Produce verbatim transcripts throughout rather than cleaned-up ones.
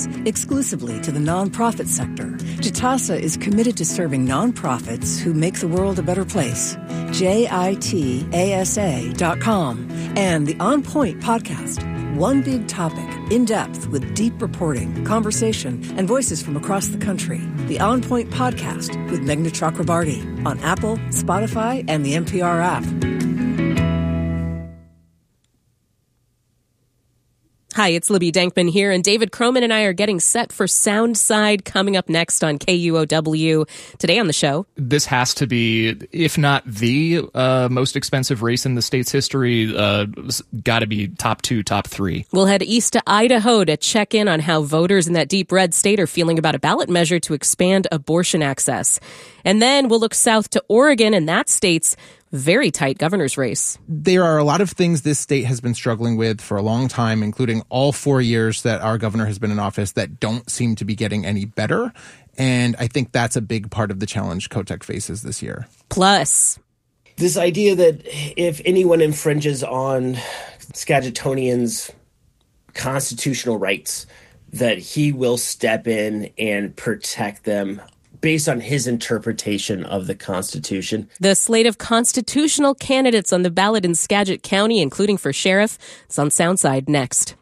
services exclusively to the nonprofit sector. Jitasa is committed to serving nonprofits who make the world a better place. J I T A S A dot com and the On Point podcast. One big topic, in-depth with deep reporting, conversation, and voices from across the country. The On Point podcast with Meghna Chakrabarti on Apple, Spotify, and the N P R app. Hi, it's Libby Dankman here, and David Croman and I are getting set for Soundside coming up next on K U O W. Today on the show, this has to be, if not the uh, most expensive race in the state's history, uh, got to be top two, top three. We'll head east to Idaho to check in on how voters in that deep red state are feeling about a ballot measure to expand abortion access. And then we'll look south to Oregon and that state's very tight governor's race. There are a lot of things this state has been struggling with for a long time, including all four years that our governor has been in office, that don't seem to be getting any better. And I think that's a big part of the challenge Kotek faces this year. Plus, this idea that if anyone infringes on Skagitonians' constitutional rights, that he will step in and protect them based on his interpretation of the Constitution. The slate of constitutional candidates on the ballot in Skagit County, including for sheriff, is on Soundside next.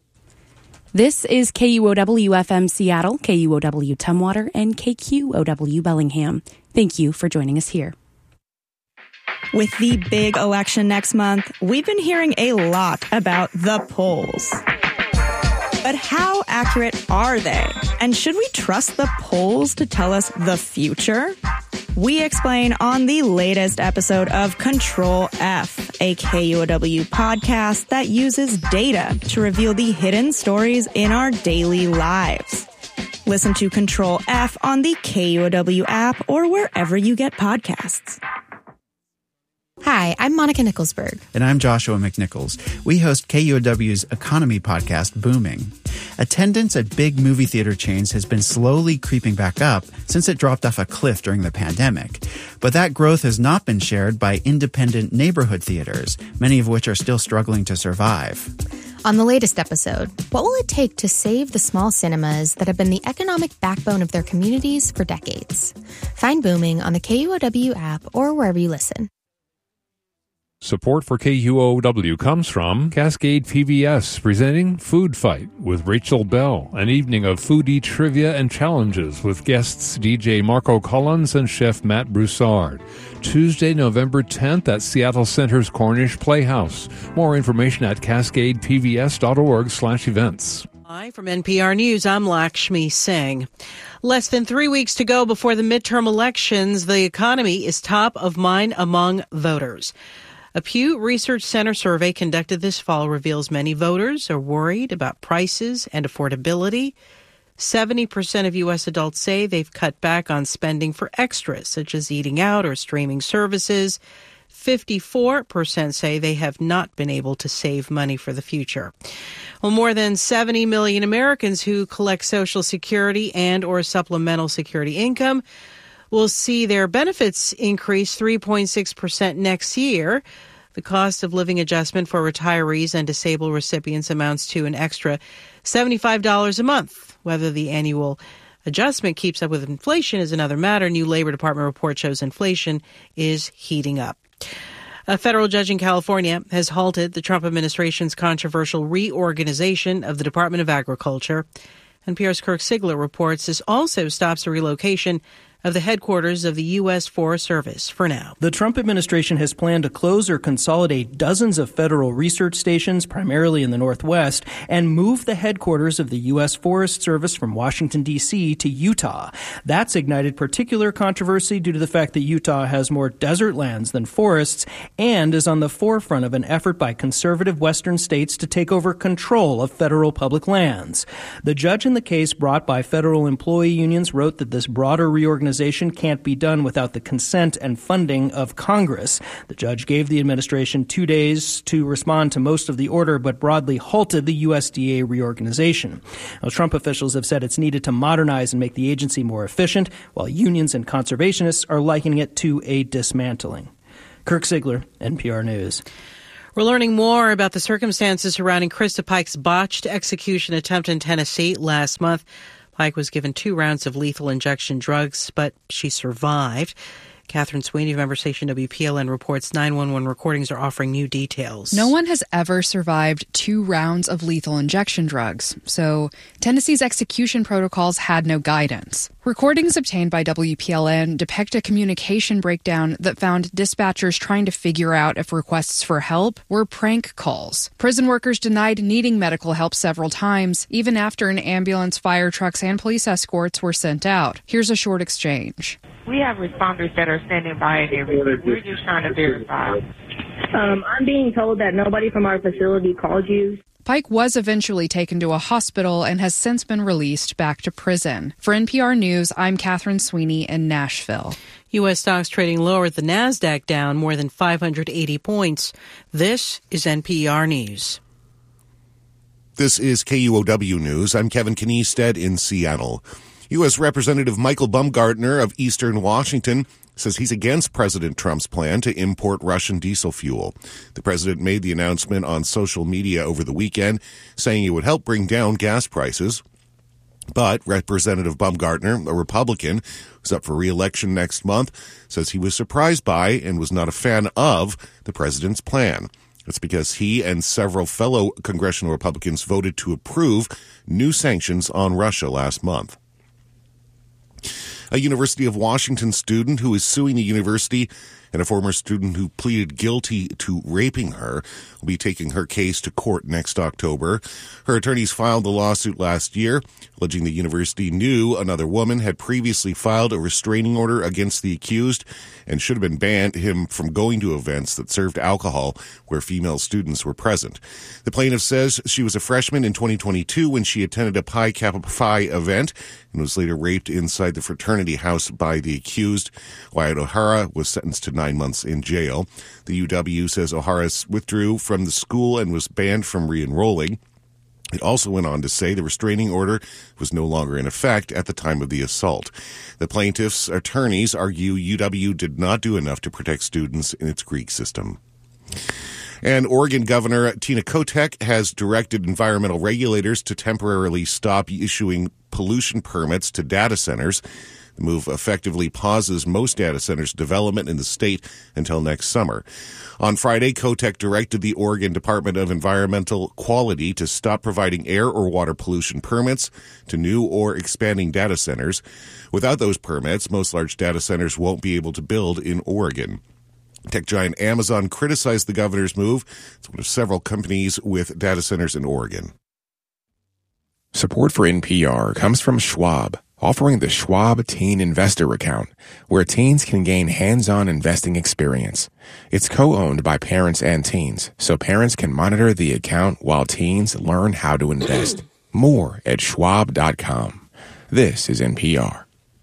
This is K U O W F M Seattle, K U O W Tumwater, and K Q O W Bellingham. Thank you for joining us here. With the big election next month, we've been hearing a lot about the polls. But how accurate are they? And should we trust the polls to tell us the future? We explain on the latest episode of Control F, a K U O W podcast that uses data to reveal the hidden stories in our daily lives. Listen to Control F on the K U O W app or wherever you get podcasts. Hi, I'm Monica Nicholsberg. And I'm Joshua McNichols. We host K U O W's economy podcast, Booming. Attendance at big movie theater chains has been slowly creeping back up since it dropped off a cliff during the pandemic. But that growth has not been shared by independent neighborhood theaters, many of which are still struggling to survive. On the latest episode, what will it take to save the small cinemas that have been the economic backbone of their communities for decades? Find Booming on the K U O W app or wherever you listen. Support for K U O W comes from Cascade P V S, presenting Food Fight with Rachel Bell, an evening of foodie trivia and challenges with guests D J Marco Collins and Chef Matt Broussard. Tuesday, November tenth at Seattle Center's Cornish Playhouse. More information at cascade p v s dot org slash events. Hi, from N P R News, I'm Lakshmi Singh. Less than three weeks to go before the midterm elections, the economy is top of mind among voters. A Pew Research Center survey conducted this fall reveals many voters are worried about prices and affordability. seventy percent of U S adults say they've cut back on spending for extras, such as eating out or streaming services. fifty-four percent say they have not been able to save money for the future. Well, more than seventy million Americans who collect Social Security and or supplemental security income will see their benefits increase three point six percent next year. The cost of living adjustment for retirees and disabled recipients amounts to an extra seventy-five dollars a month. Whether the annual adjustment keeps up with inflation is another matter. New Labor Department report shows inflation is heating up. A federal judge in California has halted the Trump administration's controversial reorganization of the Department of Agriculture. N P R's Kirk Sigler reports this also stops the relocation of the headquarters of the U S Forest Service for now. The Trump administration has planned to close or consolidate dozens of federal research stations, primarily in the Northwest, and move the headquarters of the U S Forest Service from Washington, D C to Utah. That's ignited particular controversy due to the fact that Utah has more desert lands than forests and is on the forefront of an effort by conservative western states to take over control of federal public lands. The judge in the case brought by federal employee unions wrote that this broader reorganization can't be done without the consent and funding of Congress. The judge gave the administration two days to respond to most of the order, but broadly halted the U S D A reorganization. Now, Trump officials have said it's needed to modernize and make the agency more efficient, while unions and conservationists are likening it to a dismantling. Kirk Sigler, N P R News. We're learning more about the circumstances surrounding Krista Pike's botched execution attempt in Tennessee last month. Pike was given two rounds of lethal injection drugs, but she survived. Catherine Sweeney of member station W P L N reports nine one one recordings are offering new details. No one has ever survived two rounds of lethal injection drugs, so Tennessee's execution protocols had no guidance. Recordings obtained by W P L N depict a communication breakdown that found dispatchers trying to figure out if requests for help were prank calls. Prison workers denied needing medical help several times, even after an ambulance, fire trucks, and police escorts were sent out. Here's a short exchange. We have responders that are standing by and everything. We're just trying to verify. Um, I'm being told that nobody from our facility called you. Pike was eventually taken to a hospital and has since been released back to prison. For N P R News, I'm Catherine Sweeney in Nashville. U S stocks trading lower, the NASDAQ down more than five hundred eighty points. This is N P R News. This is K U O W News. I'm Kevin Kniestead in Seattle. U S. Representative Michael Baumgartner of Eastern Washington says he's against President Trump's plan to import Russian diesel fuel. The president made the announcement on social media over the weekend, saying it would help bring down gas prices. But Representative Baumgartner, a Republican who's up for re-election next month, says he was surprised by and was not a fan of the president's plan. It's because he and several fellow congressional Republicans voted to approve new sanctions on Russia last month. A University of Washington student who is suing the university and a former student who pleaded guilty to raping her will be taking her case to court next October. Her attorneys filed the lawsuit last year, alleging the university knew another woman had previously filed a restraining order against the accused and should have been banned him from going to events that served alcohol where female students were present. The plaintiff says she was a freshman in twenty twenty-two when she attended a Pi Kappa Phi event and was later raped inside the fraternity house by the accused. Wyatt O'Hara was sentenced to nine months in jail. The U W says O'Hara withdrew from the school and was banned from re-enrolling. It also went on to say the restraining order was no longer in effect at the time of the assault. The plaintiff's attorneys argue U W did not do enough to protect students in its Greek system. And Oregon Governor Tina Kotek has directed environmental regulators to temporarily stop issuing pollution permits to data centers. The move effectively pauses most data centers' development in the state until next summer. On Friday, Kotek directed the Oregon Department of Environmental Quality to stop providing air or water pollution permits to new or expanding data centers. Without those permits, most large data centers won't be able to build in Oregon. Tech giant Amazon criticized the governor's move. It's one of several companies with data centers in Oregon. Support for N P R comes from Schwab, offering the Schwab Teen Investor Account, where teens can gain hands-on investing experience. It's co-owned by parents and teens, so parents can monitor the account while teens learn how to invest. More at schwab dot com. This is N P R.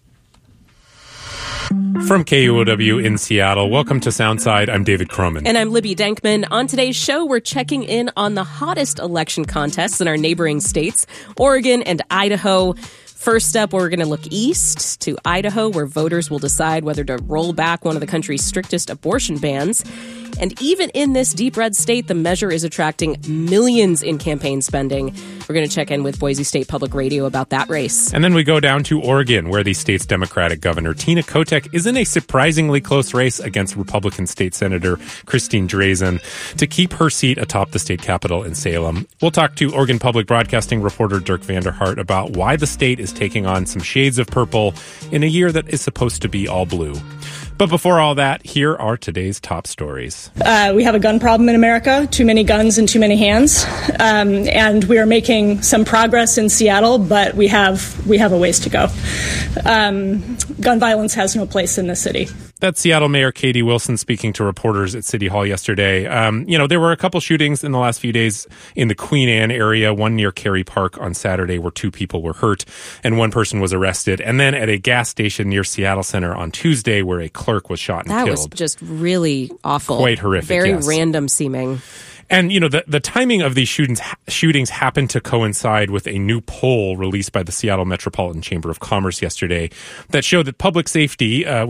From K U O W in Seattle, welcome to Soundside. I'm David Croman. And I'm Libby Denkman. On today's show, we're checking in on the hottest election contests in our neighboring states, Oregon and Idaho. First up, we're going to look east to Idaho, where voters will decide whether to roll back one of the country's strictest abortion bans. And even in this deep red state, the measure is attracting millions in campaign spending. We're going to check in with Boise State Public Radio about that race. And then we go down to Oregon, where the state's Democratic Governor Tina Kotek is in a surprisingly close race against Republican State Senator Christine Drazan to keep her seat atop the state capitol in Salem. We'll talk to Oregon Public Broadcasting reporter Dirk Vanderhart about why the state is taking on some shades of purple in a year that is supposed to be all blue. But before all that, here are today's top stories. Uh, we have a gun problem in America, too many guns in too many hands. Um, and we are making some progress in Seattle, but we have we have a ways to go. Um, gun violence has no place in this city. That's Seattle Mayor Katie Wilson speaking to reporters at City Hall yesterday. Um, you know, there were a couple shootings in the last few days in the Queen Anne area, one near Cary Park on Saturday where two people were hurt and one person was arrested. And then at a gas station near Seattle Center on Tuesday where a clerk was shot and that killed. That was just really awful. Quite horrific, Very yes. random seeming. And, you know, the, the timing of these shootings, shootings happened to coincide with a new poll released by the Seattle Metropolitan Chamber of Commerce yesterday that showed that public safety, uh, which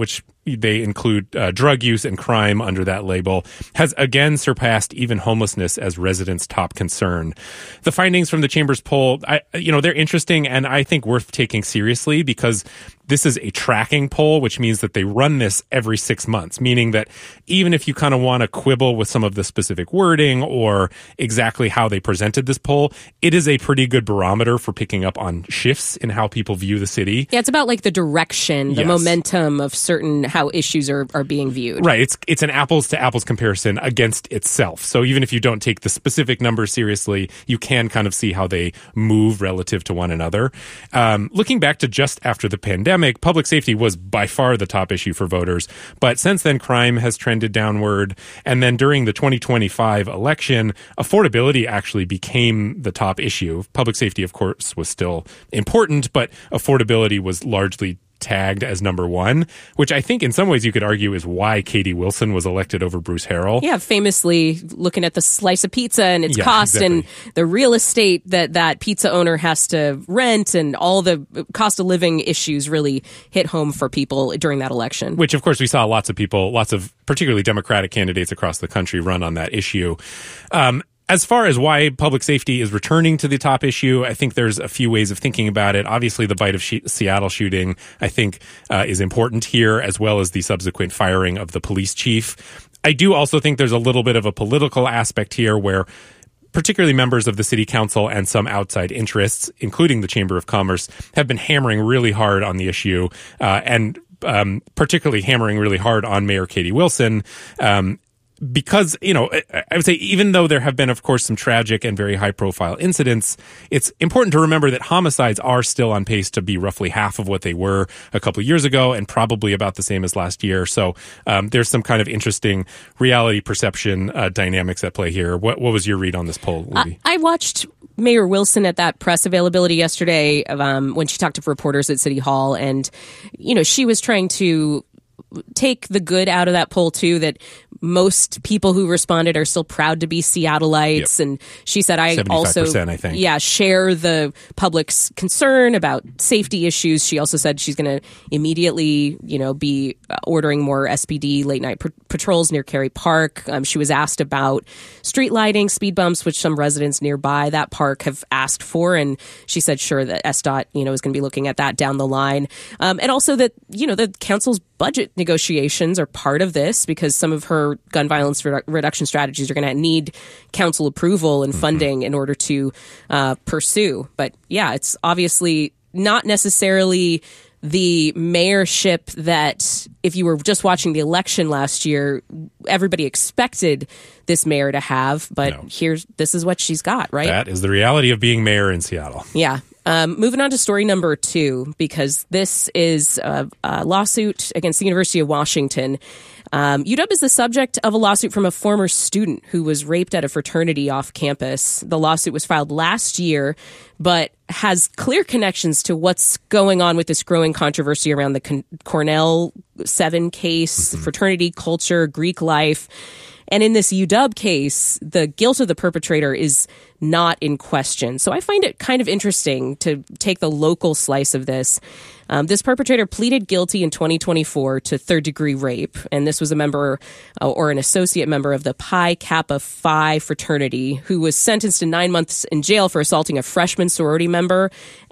they include uh, drug use and crime under that label, has again surpassed even homelessness as residents' top concern. The findings from the Chamber's poll, I, you know, they're interesting and I think worth taking seriously because this is a tracking poll, which means that they run this every six months, meaning that even if you kind of want to quibble with some of the specific wording or exactly how they presented this poll, it is a pretty good barometer for picking up on shifts in how people view the city. Yeah, it's about like the direction, the Yes. momentum of certain how issues are, are being viewed. Right. It's it's an apples to apples comparison against itself. So even if you don't take the specific numbers seriously, you can kind of see how they move relative to one another. Um, looking back to just after the pandemic, public safety was by far the top issue for voters. But since then, crime has trended downward. And then during the twenty twenty-five election, affordability actually became the top issue. Public safety, of course, was still important, but affordability was largely tagged as number one, which I think in some ways you could argue is why Katie Wilson was elected over Bruce Harrell. Yeah, famously looking at the slice of pizza and its Yeah, cost exactly. and the real estate that that pizza owner has to rent and all the cost of living issues really hit home for people during that election. Which, of course, we saw lots of people, lots of particularly Democratic candidates across the country run on that issue. Um, As far as why public safety is returning to the top issue, I think there's a few ways of thinking about it. Obviously, the Bite of she- Seattle shooting, I think, uh, is important here, as well as the subsequent firing of the police chief. I do also think there's a little bit of a political aspect here where particularly members of the city council and some outside interests, including the Chamber of Commerce, have been hammering really hard on the issue, uh, and um, particularly hammering really hard on Mayor Katie Wilson. Um, Because, you know, I would say even though there have been, of course, some tragic and very high profile incidents, it's important to remember that homicides are still on pace to be roughly half of what they were a couple of years ago and probably about the same as last year. So um, there's some kind of interesting reality perception uh, dynamics at play here. What, what was your read on this poll, Libby? I, I watched Mayor Wilson at that press availability yesterday um, when she talked to reporters at City Hall. And, you know, she was trying to take the good out of that poll, too, that most people who responded are still proud to be Seattleites. Yep. And she said, I also, I think. yeah, share the public's concern about safety issues. She also said she's going to immediately, you know, be ordering more S P D late night pr- patrols near Cary Park. Um, she was asked about street lighting, speed bumps, which some residents nearby that park have asked for. And she said, sure, that S D O T, you know, is going to be looking at that down the line. Um, and also that, you know, the council's budget negotiations are part of this because some of her gun violence redu- reduction strategies are going to need council approval and funding mm-hmm. in order to uh, pursue. But yeah, it's obviously not necessarily the mayorship that if you were just watching the election last year, everybody expected this mayor to have. But no. here's this is what she's got, right? That is the reality of being mayor in Seattle. Yeah. Um, moving on to story number two, because this is a, a lawsuit against the University of Washington. Um, U W is the subject of a lawsuit from a former student who was raped at a fraternity off campus. The lawsuit was filed last year, but has clear connections to what's going on with this growing controversy around the Con- Cornell seven case, mm-hmm. fraternity culture, Greek life. And in this U W case, the guilt of the perpetrator is not in question. So I find it kind of interesting to take the local slice of this. Um, this perpetrator pleaded guilty in twenty twenty-four to third-degree rape, and this was a member uh, or an associate member of the Pi Kappa Phi fraternity who was sentenced to nine months in jail for assaulting a freshman sorority member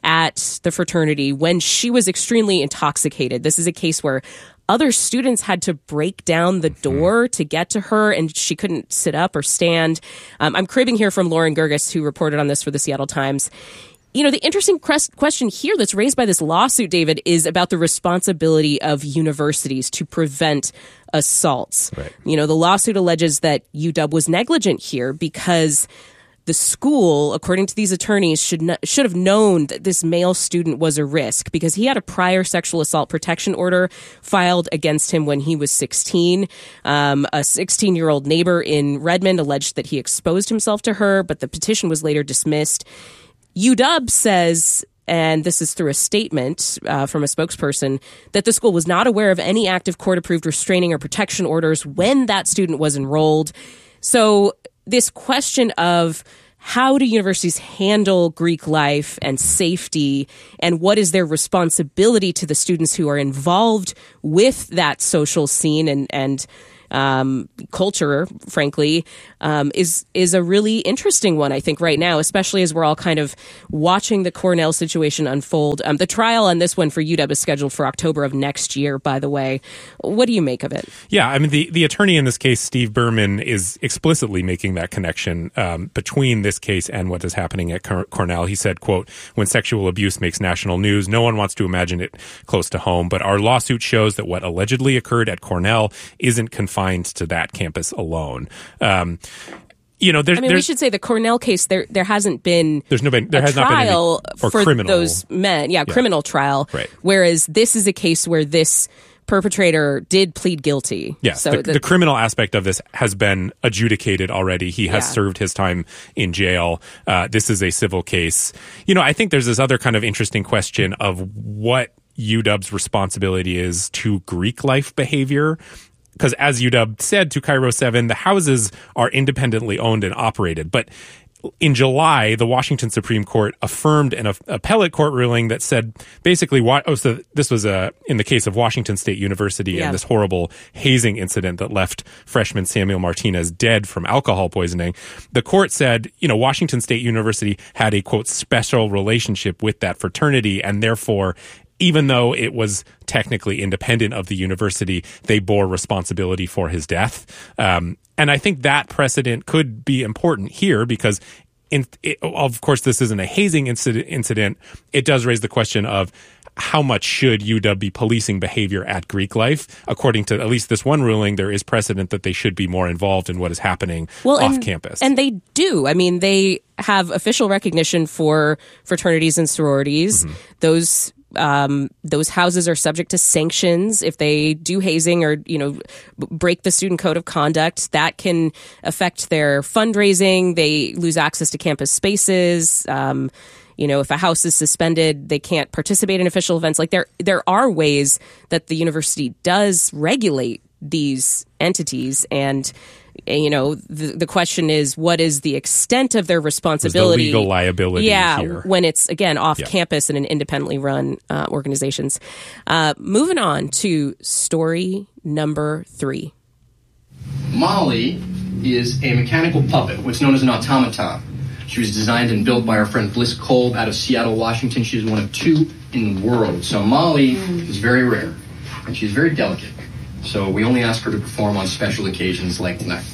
at the fraternity when she was extremely intoxicated. This is a case where other students had to break down the door to get to her, and she couldn't sit up or stand. Um, I'm cribbing here from Lauren Gerges, who reported on this for the Seattle Times. You know, the interesting question here that's raised by this lawsuit, David, is about the responsibility of universities to prevent assaults. Right. You know, the lawsuit alleges that U W was negligent here because the school, according to these attorneys, should not, should have known that this male student was a risk because he had a prior sexual assault protection order filed against him when he was sixteen. Um, a sixteen-year-old neighbor in Redmond alleged that he exposed himself to her, but the petition was later dismissed. U W says, and this is through a statement uh, from a spokesperson, that the school was not aware of any active court-approved restraining or protection orders when that student was enrolled. So this question of how do universities handle Greek life and safety, and what is their responsibility to the students who are involved with that social scene and, and um, culture, frankly, um, is is a really interesting one, I think, right now, especially as we're all kind of watching the Cornell situation unfold. Um, the trial on this one for U W is scheduled for October of next year, by the way. What do you make of it? Yeah, I mean, the, the attorney in this case, Steve Berman, is explicitly making that connection um, between this case and what is happening at Cornell. He said, quote, "When sexual abuse makes national news, no one wants to imagine it close to home, but our lawsuit shows that what allegedly occurred at Cornell isn't confined to that campus alone." Um, you know, there's, I mean, there's, we should say the Cornell case, there there hasn't been there's no been, there a has trial not been any, or for criminal. those men. Yeah, Yeah. criminal trial. Right. Whereas this is a case where this perpetrator did plead guilty. Yes, so the, the, the criminal aspect of this has been adjudicated already. He has Yeah. served his time in jail. Uh, this is a civil case. You know, I think there's this other kind of interesting question of what U W's responsibility is to Greek life behavior. Because as U W said to Cairo seven, the houses are independently owned and operated. But in July, the Washington Supreme Court affirmed an appellate court ruling that said basically, oh, so this was a, in the case of Washington State University Yeah. and this horrible hazing incident that left freshman Samuel Martinez dead from alcohol poisoning. The court said, you know, Washington State University had a, quote, special relationship with that fraternity, and therefore, even though it was technically independent of the university, they bore responsibility for his death. Um, and I think that precedent could be important here because, in, it, of course, this isn't a hazing incident, incident. It does raise the question of how much should U W be policing behavior at Greek life? According to at least this one ruling, there is precedent that they should be more involved in what is happening well, off and, campus. And they do. I mean, they have official recognition for fraternities and sororities. Mm-hmm. Those Um, those houses are subject to sanctions if they do hazing or, you know, break the student code of conduct. That can affect their fundraising. They lose access to campus spaces. Um, you know, if a house is suspended, they can't participate in official events. Like there, there are ways that the university does regulate these entities, and you know, the, the question is, what is the extent of their responsibility? Is the legal liability yeah, here? When it's, again, off Yeah. campus and in independently run uh, organizations. Uh, moving on to story number three. Molly is a mechanical puppet, what's known as an automaton. She was designed and built by our friend Bliss Kolb out of Seattle, Washington. She's one of two in the world. So Molly is very rare, and she's very delicate. So we only ask her to perform on special occasions like tonight.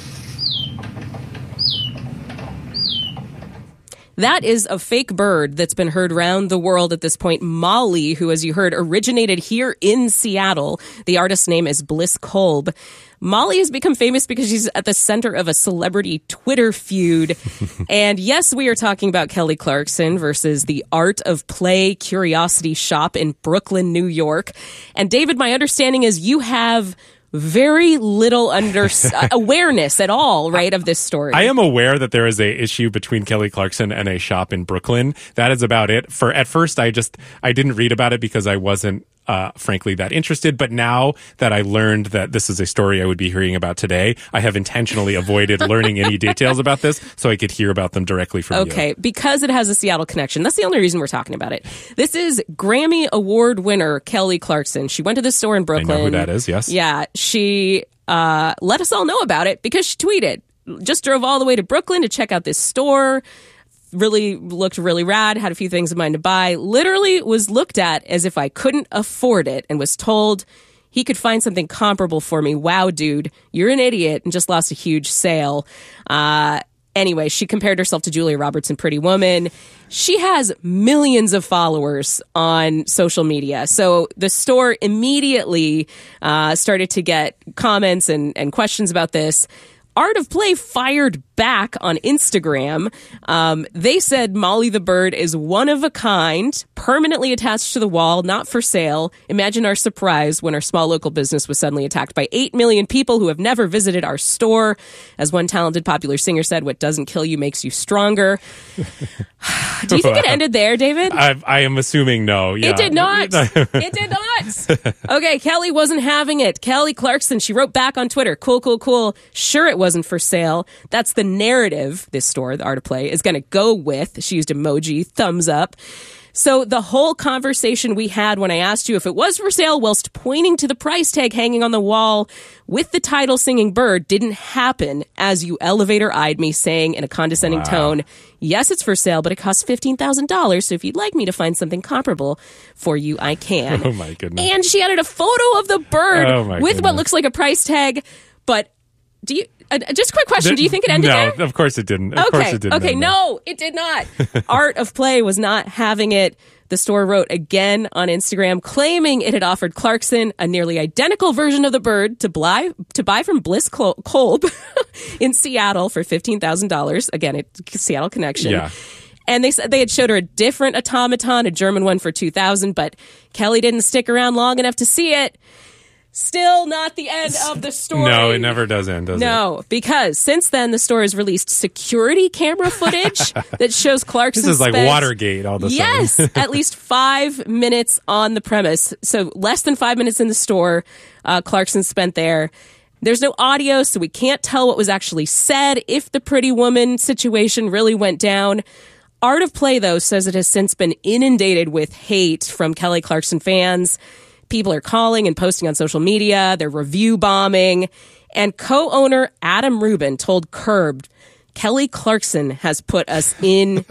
That is a fake bird that's been heard around the world at this point. Molly, who, as you heard, originated here in Seattle. The artist's name is Bliss Kolb. Molly has become famous because she's at the center of a celebrity Twitter feud. And yes, we are talking about Kelly Clarkson versus the Art of Play Curiosity Shop in Brooklyn, New York. And David, my understanding is you have very little under uh, awareness at all, right, of this story. I am aware that there is a issue between Kelly Clarkson and a shop in Brooklyn. That is about it. For at first, I just I didn't read about it because I wasn't, uh, frankly, that interested. But now that I learned that this is a story I would be hearing about today, I have intentionally avoided learning any details about this so I could hear about them directly from you. Okay, because it has a Seattle connection. That's the only reason we're talking about it. This is Grammy Award winner Kelly Clarkson. She went to the store in Brooklyn. I know who that is, yes. Yeah, she uh, let us all know about it because she tweeted. Just drove all the way to Brooklyn to check out this store. Really looked really rad, had a few things in mind to buy. Literally was looked at as if I couldn't afford it and was told he could find something comparable for me. Wow, dude, you're an idiot, and just lost a huge sale. Uh, anyway, she compared herself to Julia Roberts in Pretty Woman. She has millions of followers on social media. So the store immediately uh, started to get comments and, and questions about this. Art of Play fired back on Instagram. Um, they said Molly the bird is one of a kind, permanently attached to the wall, not for sale. Imagine our surprise when our small local business was suddenly attacked by eight million people who have never visited our store. As one talented popular singer said, what doesn't kill you makes you stronger. Do you think it ended there, David? I, I am assuming no. Yeah. It did not. It did not. Okay, Kelly wasn't having it. Kelly Clarkson, she wrote back on Twitter, cool, cool, cool. Sure, it wasn't for sale. That's the narrative this store, the Art of Play, is going to go with. She used emoji, thumbs up. So the whole conversation we had when I asked you if it was for sale whilst pointing to the price tag hanging on the wall with the title Singing Bird didn't happen, as you elevator-eyed me saying in a condescending Wow. tone, yes, it's for sale, but it costs fifteen thousand dollars, so if you'd like me to find something comparable for you, I can. Oh, my goodness. And she added a photo of the bird Oh, my with what goodness. looks like a price tag, but do you... Uh, just a quick question. Do you think it ended no, there? of course it didn't. Of okay. course it didn't. Okay. end there. No, it did not. Art of Play was not having it. The store wrote again on Instagram, claiming it had offered Clarkson a nearly identical version of the bird to buy, to buy from Bliss Col- Kolb in Seattle for fifteen thousand dollars. Again, it's Seattle connection. Yeah. And they said they had showed her a different automaton, a German one for two thousand dollars, but Kelly didn't stick around long enough to see it. Still not the end of the story. No, it never does end, does it? No, because since then the store has released security camera footage that shows Clarkson This is like spent, Watergate all of a yes, sudden. at least five minutes on the premise. So less than five minutes in the store, uh, Clarkson spent there. There's no audio, so we can't tell what was actually said, if the Pretty Woman situation really went down. Art of Play, though, says it has since been inundated with hate from Kelly Clarkson fans. People are calling and posting on social media. They're review bombing. And co-owner Adam Rubin told Curbed, Kelly Clarkson has put us in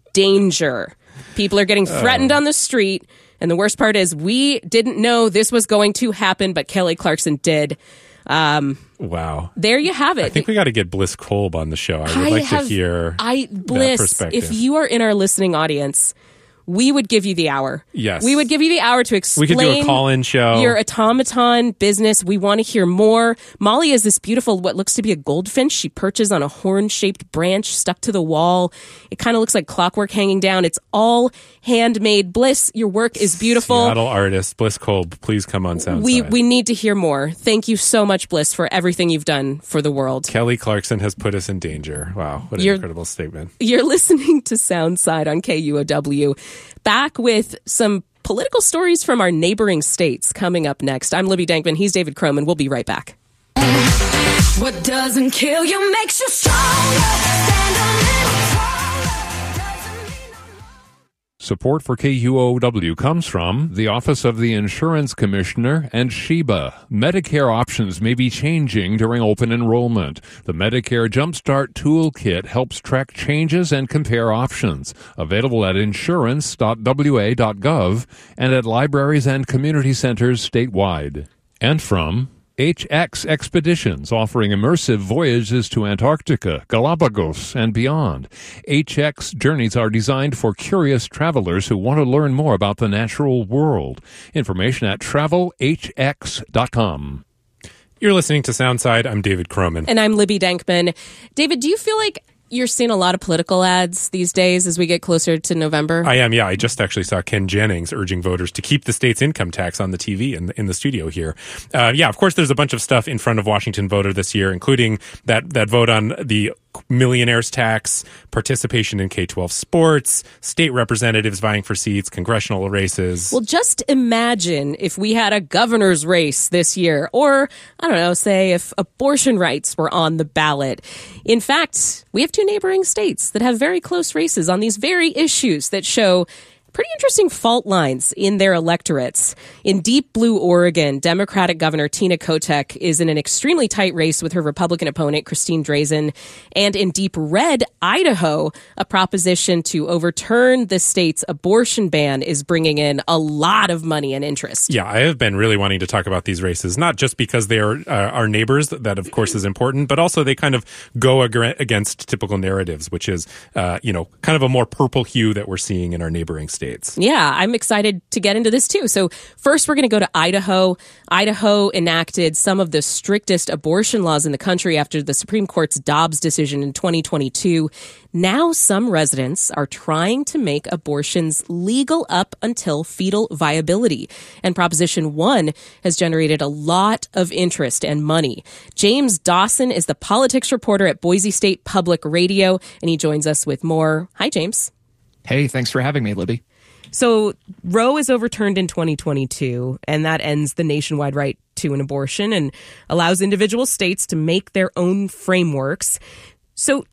danger. People are getting threatened Oh. on the street. And the worst part is we didn't know this was going to happen, but Kelly Clarkson did. Um, Wow. there you have it. I think we got to get Bliss Kolb on the show. I would I like have- to hear I that Bliss, perspective. if you are in our listening audience, we would give you the hour. Yes. We would give you the hour to explain We could do a call-in show. your automaton business. We want to hear more. Molly is this beautiful, what looks to be a goldfinch. She perches on a horn-shaped branch stuck to the wall. It kind of looks like clockwork hanging down. It's all handmade. Bliss, your work is beautiful. Seattle artist Bliss Kolb, please come on Soundside. We we need to hear more. Thank you so much, Bliss, for everything you've done for the world. Kelly Clarkson has put us in danger. Wow, what an You're- incredible statement. You're listening to Soundside on K U O W. Back with some political stories from our neighboring states coming up next. I'm Libby Dankman. He's David Croman. We'll be right back. What doesn't kill you makes you stronger. Stand a little taller. Support for K U O W comes from the Office of the Insurance Commissioner and Sheba. Medicare options may be changing during open enrollment. The Medicare Jumpstart Toolkit helps track changes and compare options. Available at insurance dot w a dot gov and at libraries and community centers statewide. And from H X Expeditions, offering immersive voyages to Antarctica, Galapagos, and beyond. H X journeys are designed for curious travelers who want to learn more about the natural world. Information at travel h x dot com. You're listening to Soundside. I'm David Croman. And I'm Libby Dankman. David, do you feel like you're seeing a lot of political ads these days as we get closer to November? I am, yeah. I just actually saw Ken Jennings urging voters to keep the state's income tax on the T V in the, in the studio here. Uh, yeah, of course, there's a bunch of stuff in front of Washington voter this year, including that, that vote on the millionaires tax, participation in K twelve sports, state representatives vying for seats, congressional races. Well, just imagine if we had a governor's race this year, or, I don't know, say if abortion rights were on the ballot. In fact, we have two neighboring states that have very close races on these very issues that show pretty interesting fault lines in their electorates. In deep blue Oregon, Democratic Governor Tina Kotek is in an extremely tight race with her Republican opponent, Christine Drazan. And in deep red Idaho, a proposition to overturn the state's abortion ban is bringing in a lot of money and interest. Yeah, I have been really wanting to talk about these races, not just because they are uh, our neighbors, that of course is important, but also they kind of go ag- against typical narratives, which is, uh, you know, kind of a more purple hue that we're seeing in our neighboring states. Yeah, I'm excited to get into this too. So first, we're going to go to Idaho. Idaho enacted some of the strictest abortion laws in the country after the Supreme Court's Dobbs decision in twenty twenty-two. Now some residents are trying to make abortions legal up until fetal viability. And Proposition one has generated a lot of interest and money. James Dawson is the politics reporter at Boise State Public Radio, and he joins us with more. Hi, James. Hey, thanks for having me, Libby. So Roe is overturned in twenty twenty-two, and that ends the nationwide right to an abortion and allows individual states to make their own frameworks. So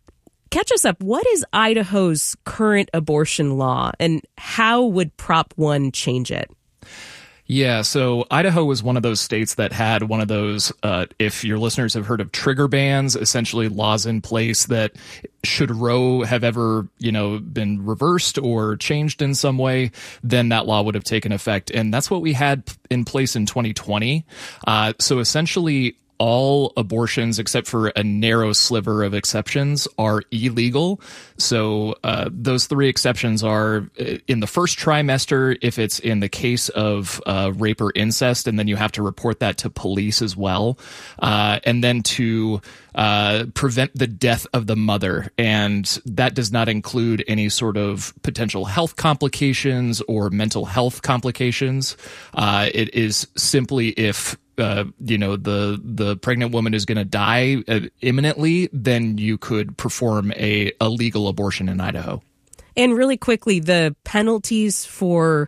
catch us up. What is Idaho's current abortion law, and how would Prop one change it? Yeah, so Idaho was one of those states that had one of those, uh, if your listeners have heard of trigger bans, essentially laws in place that should Roe have ever, you know, been reversed or changed in some way, then that law would have taken effect. And that's what we had in place in twenty twenty. Uh, so essentially, all abortions, except for a narrow sliver of exceptions, are illegal. So uh, those three exceptions are in the first trimester if it's in the case of uh, rape or incest, and then you have to report that to police as well. Uh, and then to uh, prevent the death of the mother. And that does not include any sort of potential health complications or mental health complications. Uh, it is simply if Uh, you know, the the pregnant woman is going to die uh, imminently, then you could perform a, a legal abortion in Idaho. And really quickly, the penalties for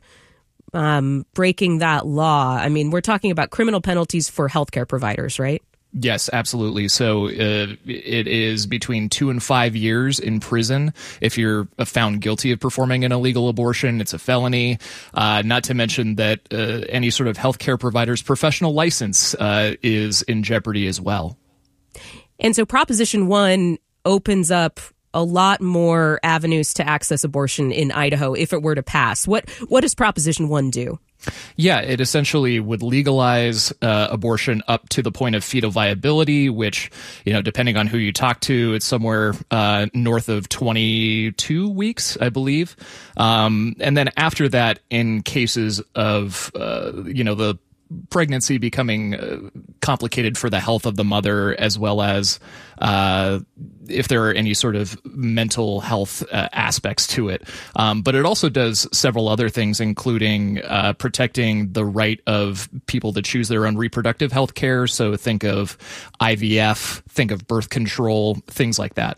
um, breaking that law. I mean, we're talking about criminal penalties for healthcare providers, right? Yes, absolutely. So uh, it is between two and five years in prison if you're found guilty of performing an illegal abortion. It's a felony. Uh, not to mention that uh, any sort of healthcare provider's professional license uh, is in jeopardy as well. And so Proposition one opens up a lot more avenues to access abortion in Idaho if it were to pass. What what does Proposition one do? Yeah, it essentially would legalize uh, abortion up to the point of fetal viability, which, you know, depending on who you talk to, it's somewhere uh, north of twenty-two weeks, I believe. Um, and then after that, in cases of, uh, you know, the pregnancy becoming uh, complicated for the health of the mother, as well as uh, if there are any sort of mental health uh, aspects to it. Um, but it also does several other things, including uh, protecting the right of people to choose their own reproductive health care. So think of I V F, think of birth control, things like that.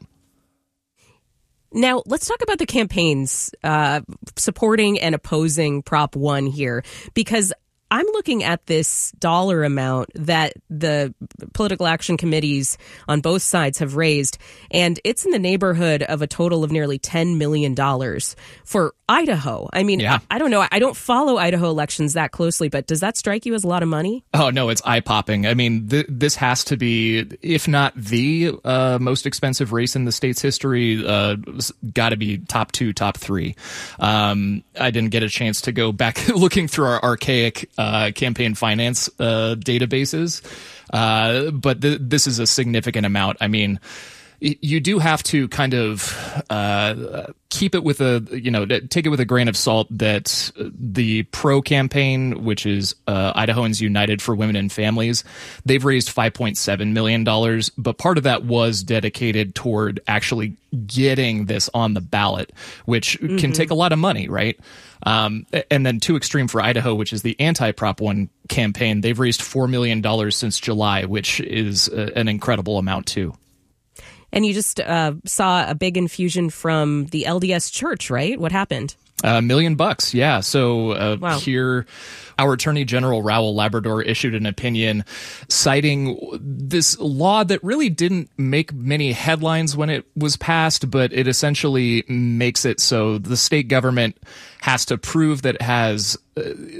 Now, let's talk about the campaigns uh, supporting and opposing Prop one here, because I'm looking at this dollar amount that the political action committees on both sides have raised, and it's in the neighborhood of a total of nearly ten million dollars for Idaho. I mean, yeah. I don't know. I don't follow Idaho elections that closely, but does that strike you as a lot of money? Oh, no, it's eye-popping. I mean, th- this has to be, if not the uh, most expensive race in the state's history, uh, got to be top two, top three. Um, I didn't get a chance to go back looking through our archaic uh, campaign finance uh, databases, uh, but th- this is a significant amount. I mean, you do have to kind of uh, keep it with a, you know, take it with a grain of salt that the PRO campaign, which is uh, Idahoans United for Women and Families, they've raised five point seven million dollars, but part of that was dedicated toward actually getting this on the ballot, which mm-hmm. can take a lot of money, right? Um, and then Too Extreme for Idaho, which is the anti-Prop one campaign, they've raised four million dollars since July, which is a, an incredible amount too. And you just uh, saw a big infusion from the L D S Church, right? What happened? A million bucks, yeah. So uh, wow. Here, our Attorney General Raul Labrador issued an opinion citing this law that really didn't make many headlines when it was passed, but it essentially makes it so the state government has to prove that it has uh,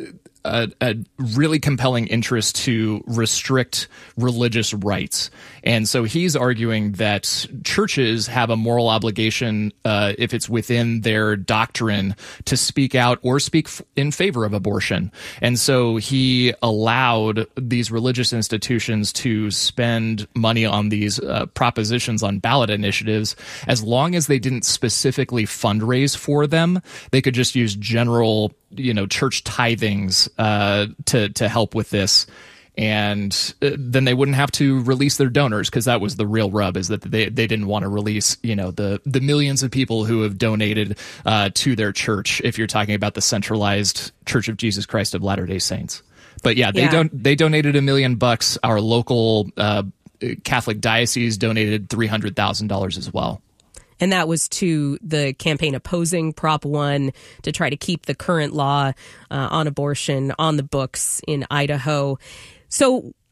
A, a really compelling interest to restrict religious rights. And so he's arguing that churches have a moral obligation, uh, if it's within their doctrine, to speak out or speak f- in favor of abortion. And so he allowed these religious institutions to spend money on these uh, propositions on ballot initiatives as long as they didn't specifically fundraise for them. They could just use general, you know, church tithings uh, to to help with this, and uh, then they wouldn't have to release their donors, because that was the real rub, is that they they didn't want to release, you know, the the millions of people who have donated uh, to their church. If you're talking about the centralized Church of Jesus Christ of Latter-day Saints, but yeah, they yeah. don't they donated a million bucks. Our local uh, Catholic diocese donated three hundred thousand dollars as well. And that was to the campaign opposing Prop one to try to keep the current law uh, on abortion on the books in Idaho. So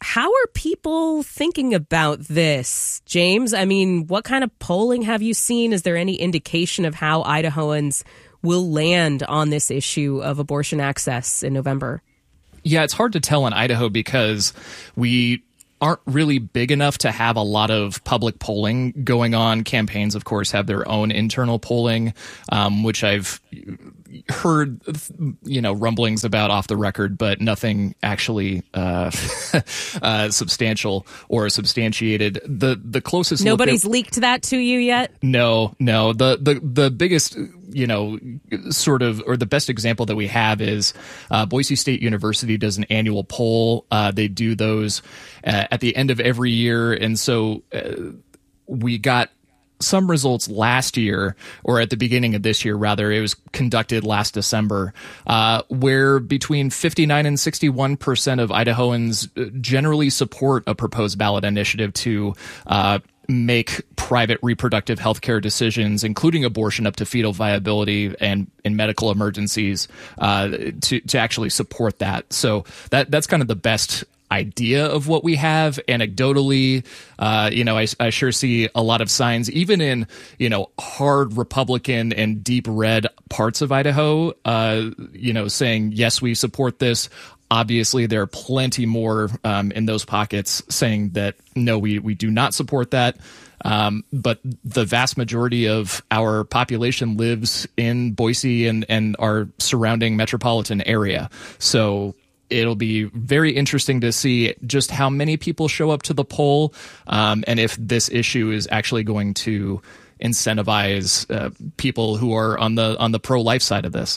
How are people thinking about this, James? I mean, what kind of polling have you seen? Is there any indication of how Idahoans will land on this issue of abortion access in November? Yeah, it's hard to tell in Idaho because we aren't really big enough to have a lot of public polling going on. Campaigns, of course, have their own internal polling, um, which I've heard, you know, rumblings about off the record, but nothing actually uh, uh, substantial or substantiated. The the closest nobody's look at, leaked that to you yet? No, no. The the the biggest, you know, sort of, or the best example that we have is uh, Boise State University does an annual poll. Uh, they do those uh, at the end of every year, and so uh, we got some results last year, or at the beginning of this year, rather. It was conducted last December, uh, where between fifty-nine and sixty-one percent of Idahoans generally support a proposed ballot initiative to uh, make private reproductive health care decisions, including abortion up to fetal viability and in medical emergencies, uh, to, to actually support that. So that that's kind of the best idea of what we have anecdotally. Uh, you know, I, I sure see a lot of signs, even in, you know, hard Republican and deep red parts of Idaho, uh, you know, saying, yes, we support this. Obviously, there are plenty more um, in those pockets saying that, no, we, we do not support that. Um, but the vast majority of our population lives in Boise and, and our surrounding metropolitan area. So it'll be very interesting to see just how many people show up to the poll, um, and if this issue is actually going to incentivize uh, people who are on the on the pro-life side of this.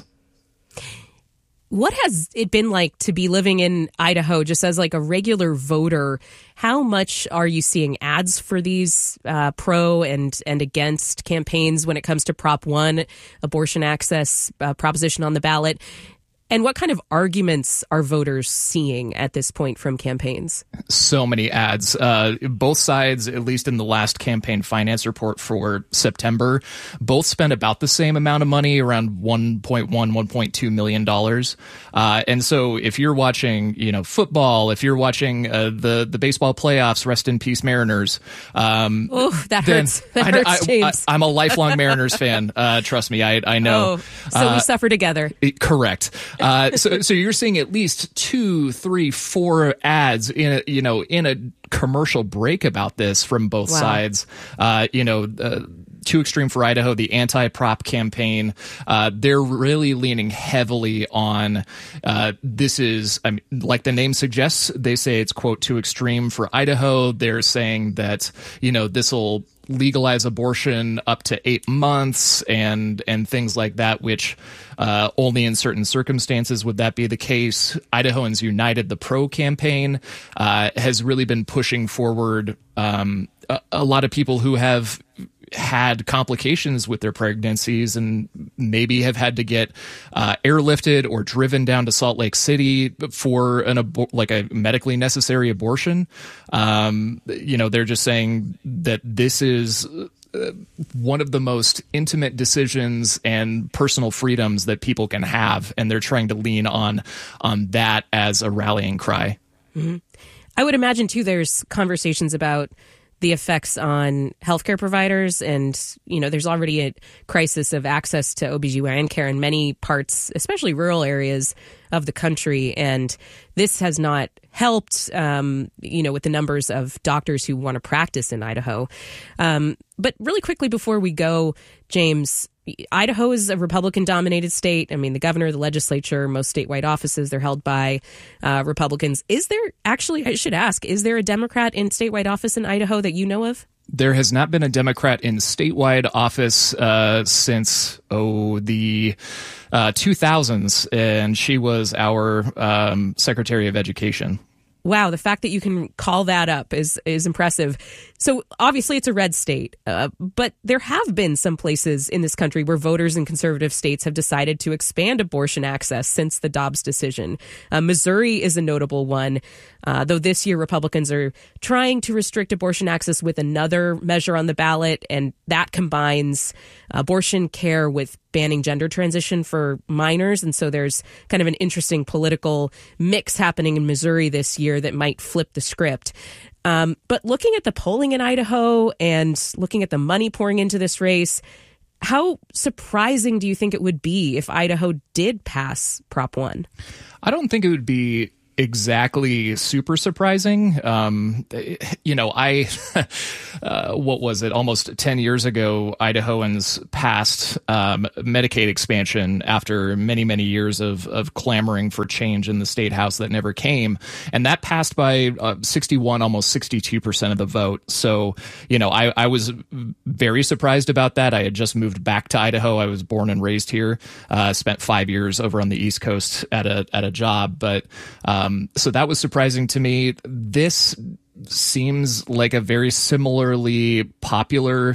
What has it been like to be living in Idaho just as like a regular voter? How much are you seeing ads for these uh, pro and, and against campaigns when it comes to Prop one, abortion access uh, proposition on the ballot? And what kind of arguments are voters seeing at this point from campaigns? So many ads. Uh, both sides, at least in the last campaign finance report for September, both spent about the same amount of money, around one point one, one point two million dollars. Uh, and so if you're watching, you know, football, if you're watching uh, the, the baseball playoffs, rest in peace Mariners. Um, oh, that hurts. That hurts, I, James. I, I'm a lifelong Mariners fan. Uh, trust me, I, I know. Oh, so uh, we suffer together. It, correct. Uh, so, so you're seeing at least two, three, four ads in a, you know, in a commercial break about this from both wow. sides. Uh, you know, uh, Too Extreme for Idaho, the anti-prop campaign, uh, they're really leaning heavily on, uh, this is, I mean, like the name suggests, they say it's, quote, too extreme for Idaho. They're saying that, you know, this will legalize abortion up to eight months and and things like that, which uh, only in certain circumstances would that be the case. Idahoans United, the pro campaign, uh, has really been pushing forward um, a, a lot of people who have had complications with their pregnancies and maybe have had to get uh, airlifted or driven down to Salt Lake City for an abor- like a medically necessary abortion. Um, you know, they're just saying that this is uh, one of the most intimate decisions and personal freedoms that people can have, and they're trying to lean on on that as a rallying cry. Mm-hmm. I would imagine too there's conversations about the effects on healthcare providers. And, you know, there's already a crisis of access to O B G Y N care in many parts, especially rural areas of the country. And this has not helped, um, you know, with the numbers of doctors who want to practice in Idaho. Um, but really quickly before we go, James, Idaho is a Republican-dominated state. I mean, the governor, the legislature, most statewide offices, they're held by uh, Republicans. Is there actually, I should ask, is there a Democrat in statewide office in Idaho that you know of? There has not been a Democrat in statewide office uh, since, oh, the uh, two thousands, and she was our um, Secretary of Education. Wow, the fact that you can call that up is is impressive. So obviously it's a red state, uh, but there have been some places in this country where voters in conservative states have decided to expand abortion access since the Dobbs decision. Uh, Missouri is a notable one, uh, though this year Republicans are trying to restrict abortion access with another measure on the ballot, and that combines abortion care with banning gender transition for minors. And so there's kind of an interesting political mix happening in Missouri this year that might flip the script. Um, but looking at the polling in Idaho and looking at the money pouring into this race, how surprising do you think it would be if Idaho did pass Prop one? I don't think it would be exactly super surprising. Um, you know, I, uh, what was it? Almost ten years ago, Idahoans passed um, Medicaid expansion after many, many years of, of clamoring for change in the state house that never came. And that passed by uh, sixty-one, almost sixty-two percent of the vote. So, you know, I, I was very surprised about that. I had just moved back to Idaho. I was born and raised here, uh, spent five years over on the East Coast at a, at a job. But, um, Um, so that was surprising to me. This seems like a very similarly popular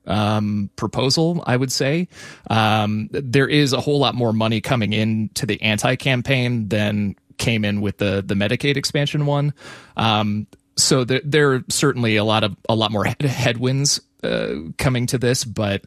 um, proposal, I would say. Um, there is a whole lot more money coming in to the anti-campaign than came in with the, the Medicaid expansion one. Um, so there, there are certainly a lot of a lot more headwinds uh, coming to this, but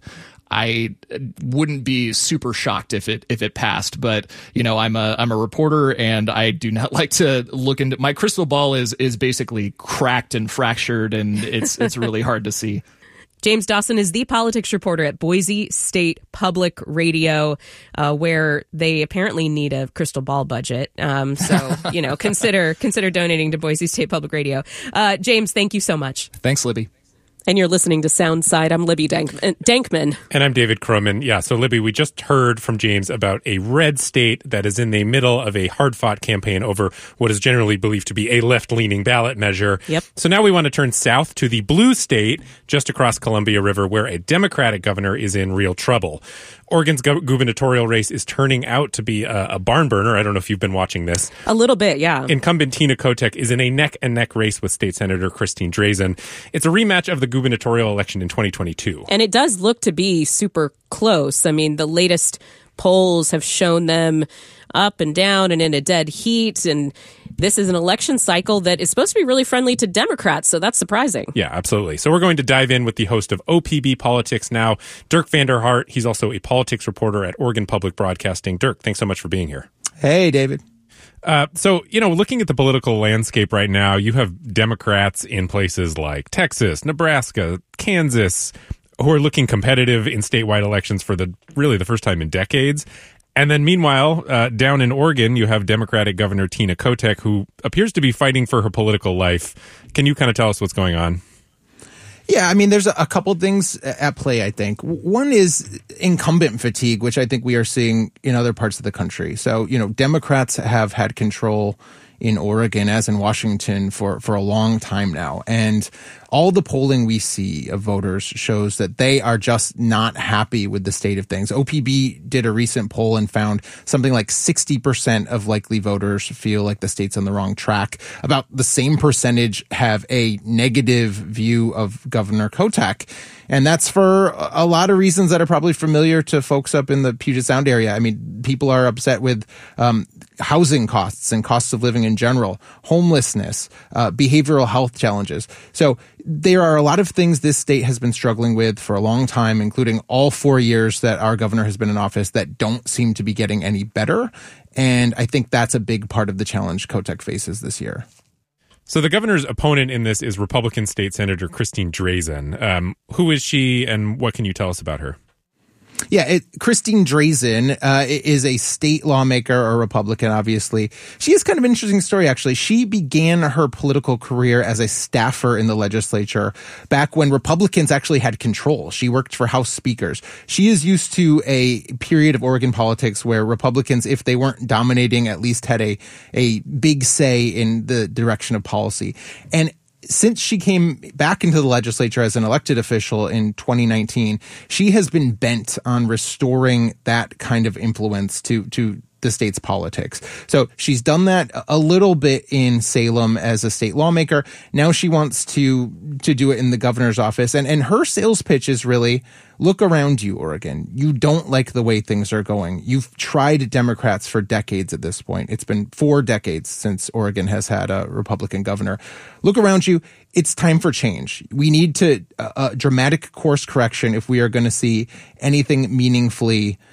I wouldn't be super shocked if it if it passed, but you know, I'm a I'm a reporter and I do not like to look into my crystal ball is is basically cracked and fractured, and it's it's really hard to see. James Dawson is the politics reporter at Boise State Public Radio, uh, where they apparently need a crystal ball budget. Um, so, you know, consider consider donating to Boise State Public Radio. Uh, James, thank you so much. Thanks, Libby. And you're listening to Soundside. I'm Libby Dank- Dankman. And I'm David Croman. Yeah, so Libby, we just heard from James about a red state that is in the middle of a hard-fought campaign over what is generally believed to be a left-leaning ballot measure. Yep. So now we want to turn south to the blue state just across Columbia River, where a Democratic governor is in real trouble. Oregon's gu- gubernatorial race is turning out to be a, a barn burner. I don't know if you've been watching this. A little bit, yeah. Incumbent Tina Kotek is in a neck-and-neck race with State Senator Christine Drazen. It's a rematch of the gubernatorial election in twenty twenty-two. And it does look to be super close. I mean, the latest polls have shown them up and down and in a dead heat. And this is an election cycle that is supposed to be really friendly to Democrats, so that's surprising. Yeah, absolutely. So we're going to dive in with the host of O P B Politics Now, Dirk Vanderhart. He's also a politics reporter at Oregon Public Broadcasting. Dirk, thanks so much for being here. Hey, David. Uh, so, you know, looking at the political landscape right now, you have Democrats in places like Texas, Nebraska, Kansas, who are looking competitive in statewide elections for the really the first time in decades. And then meanwhile, uh, down in Oregon, you have Democratic Governor Tina Kotek, who appears to be fighting for her political life. Can you kind of tell us what's going on? Yeah, I mean, there's a, a couple things at play, I think. One is incumbent fatigue, which I think we are seeing in other parts of the country. So, you know, Democrats have had control in Oregon, as in Washington, for, for a long time now. And all the polling we see of voters shows that they are just not happy with the state of things. O P B did a recent poll and found something like sixty percent of likely voters feel like the state's on the wrong track. About the same percentage have a negative view of Governor Kotek. And that's for a lot of reasons that are probably familiar to folks up in the Puget Sound area. I mean, people are upset with um, housing costs and costs of living in general, homelessness, uh, behavioral health challenges. So there are a lot of things this state has been struggling with for a long time, including all four years that our governor has been in office, that don't seem to be getting any better. And I think that's a big part of the challenge Kotek faces this year. So the governor's opponent in this is Republican State Senator Christine Drazen. Um, who is she, and what can you tell us about her? Yeah, it, Christine Drazen uh, is a state lawmaker, or Republican, obviously. She has kind of an interesting story, actually. She began her political career as a staffer in the legislature back when Republicans actually had control. She worked for House speakers. She is used to a period of Oregon politics where Republicans, if they weren't dominating, at least had a, a big say in the direction of policy. And since she came back into the legislature as an elected official in twenty nineteen, she has been bent on restoring that kind of influence to, to the state's politics. So she's done that a little bit in Salem as a state lawmaker. Now she wants to, to do it in the governor's office. And, and her sales pitch is really, look around you, Oregon. You don't like the way things are going. You've tried Democrats for decades at this point. It's been four decades since Oregon has had a Republican governor. Look around you. It's time for change. We need to, a uh, dramatic course correction if we are going to see anything meaningfully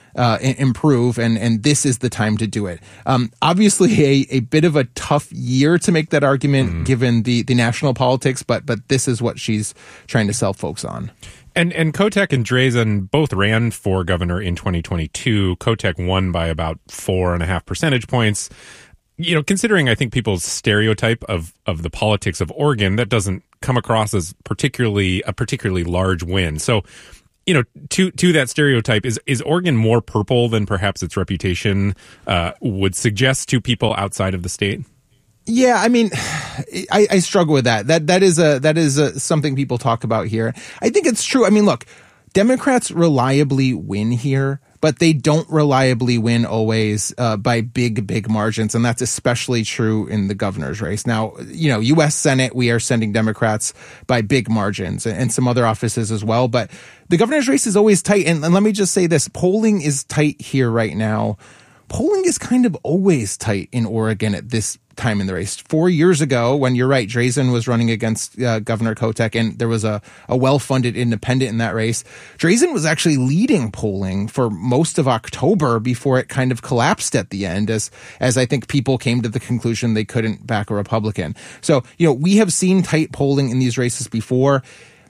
uh, improve, and and this is the time to do it. Um, obviously, a, a bit of a tough year to make that argument mm. given the, the national politics, but but this is what she's trying to sell folks on. And and Kotek and Drazen both ran for governor in twenty twenty-two. Kotek won by about four and a half percentage points. You know, considering I think people's stereotype of of the politics of Oregon, that doesn't come across as particularly a particularly large win. So, you know, to to that stereotype, is is Oregon more purple than perhaps its reputation uh, would suggest to people outside of the state? Yeah, I mean, I, I struggle with that. That that is a that is a, something people talk about here. I think it's true. I mean, look, Democrats reliably win here, but they don't reliably win always uh, by big, big margins, and that's especially true in the governor's race. Now, you know, U S Senate, we are sending Democrats by big margins, and some other offices as well. But the governor's race is always tight, and, and let me just say this: polling is tight here right now. Polling is kind of always tight in Oregon at this time in the race. Four years ago, when you're right, Drazen was running against uh, Governor Kotek, and there was a, a well-funded independent in that race. Drazen was actually leading polling for most of October before it kind of collapsed at the end, as as I think people came to the conclusion they couldn't back a Republican. So, you know, we have seen tight polling in these races before.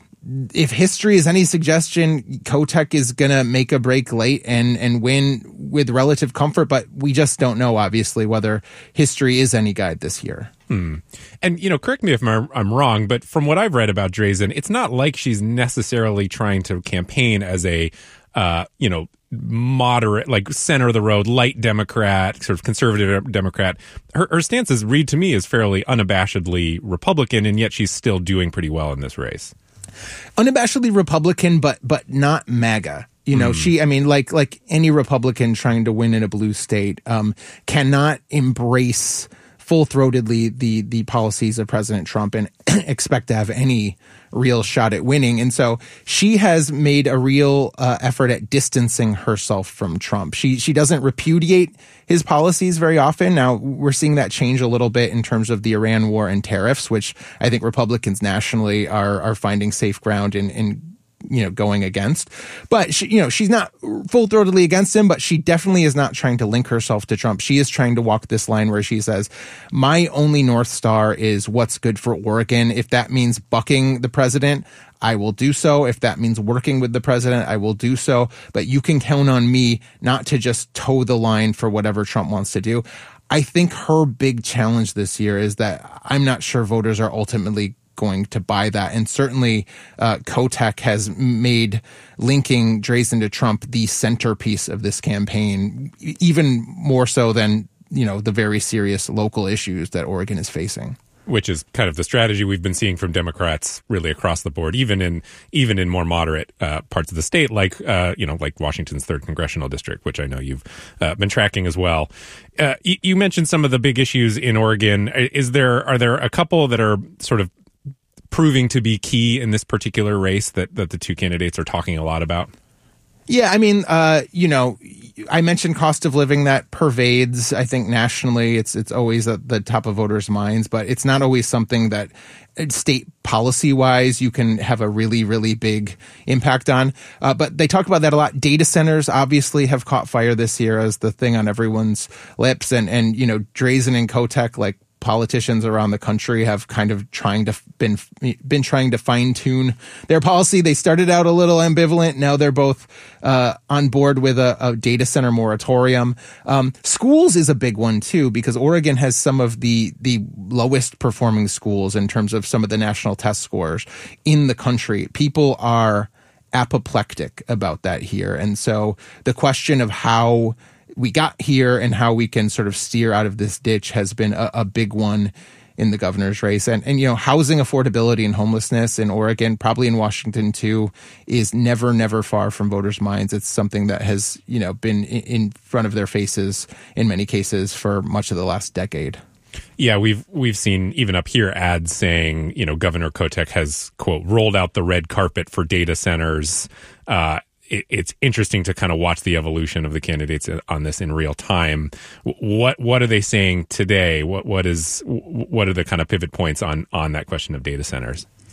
If history is any suggestion, Kotek is going to make a break late and, and win with relative comfort, but we just don't know, obviously, whether history is any guide this year. Hmm. And, you know, correct me if I'm, I'm wrong, but from what I've read about Drazen, it's not like she's necessarily trying to campaign as a, uh, you know, moderate, like center of the road, light Democrat, sort of conservative Democrat. Her, her stances read to me as fairly unabashedly Republican, and yet she's still doing pretty well in this race. Unabashedly Republican, but but not MAGA. You know, mm. she, I mean, like like any Republican trying to win in a blue state, um, cannot embrace full-throatedly the the policies of President Trump and expect to have any real shot at winning. And so she has made a real uh, effort at distancing herself from Trump. She she doesn't repudiate his policies very often. Now, we're seeing that change a little bit in terms of the Iran war and tariffs, which I think Republicans nationally are are finding safe ground in in you know, going against. But she, you know, she's not full-throatedly against him, but she definitely is not trying to link herself to Trump. She is trying to walk this line where she says, my only North Star is what's good for Oregon. If that means bucking the president, I will do so. If that means working with the president, I will do so. But you can count on me not to just toe the line for whatever Trump wants to do. I think her big challenge this year is that I'm not sure voters are ultimately going to buy that. And certainly uh, Kotek has made linking Drazen to Trump the centerpiece of this campaign, even more so than, you know, the very serious local issues that Oregon is facing. Which is kind of the strategy we've been seeing from Democrats really across the board, even in even in more moderate uh, parts of the state, like uh, you know, like Washington's third congressional district, which I know you've uh, been tracking as well. Uh, you, you mentioned some of the big issues in Oregon. Is there are there a couple that are sort of proving to be key in this particular race that, that the two candidates are talking a lot about? Yeah, I mean, uh, you know, I mentioned cost of living that pervades, I think, nationally. It's it's always at the top of voters' minds, but it's not always something that state policy-wise you can have a really, really big impact on. Uh, but they talk about that a lot. Data centers obviously have caught fire this year as the thing on everyone's lips. And, and you know, Drazen and Kotek, like, politicians around the country have kind of trying to been been trying to fine tune their policy. They started out a little ambivalent. Now they're both uh, on board with a, a data center moratorium. Um, schools is a big one too, because Oregon has some of the the lowest performing schools in terms of some of the national test scores in the country. People are apoplectic about that here, and so the question of how we got here and how we can sort of steer out of this ditch has been a, a big one in the governor's race. And, and, you know, housing affordability and homelessness in Oregon, probably in Washington too, is never, never far from voters' minds. It's something that has, you know, been in, in front of their faces in many cases for much of the last decade. Yeah, we've we've seen even up here ads saying, you know, Governor Kotek has, quote, rolled out the red carpet for data centers. Uh It's interesting to kind of watch the evolution of the candidates on this in real time. What what are they saying today? What what is what are the kind of pivot points on on that question of data centers?